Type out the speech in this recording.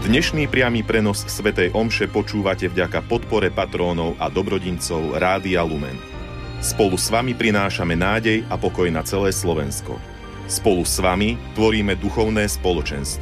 Dnešný priamy prenos svätej omše počúvate vďaka podpore patrónov a dobrodincov Rádia Lumen. Spolu s vami prinášame nádej a pokoj na celé Slovensko. Spolu s vami tvoríme duchovné spoločenstvo.